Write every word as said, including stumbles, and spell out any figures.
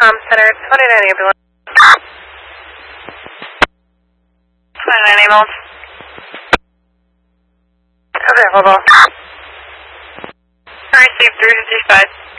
Com Center, twenty-nine ambulance. twenty-nine ambulance. Okay, hold on. Receive three fifty-five.